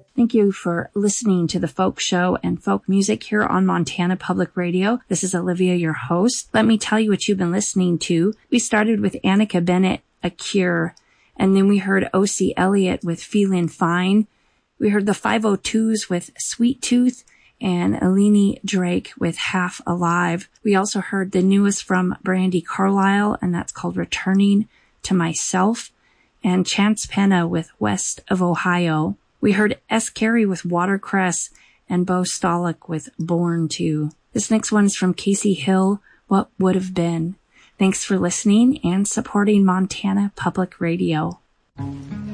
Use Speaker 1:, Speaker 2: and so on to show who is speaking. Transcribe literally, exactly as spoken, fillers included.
Speaker 1: Thank you for listening to the Folk Show and folk music here on Montana Public Radio. This is Olivia, your host. Let me tell you what you've been listening to. We started with Annika Bennett, A Cure, and then we heard O C. Elliott with Feelin' Fine. We heard the five oh twos with Sweet Tooth and Eleni Drake with Half Alive. We also heard the newest from Brandi Carlile, and that's called Returning to Myself, and Chance Penna with West of Ohio. We heard S. Carey with Watercress and Bo Stolick with Born To. This next one is from Casey Hill, What Would Have Been. Thanks for listening and supporting Montana Public Radio.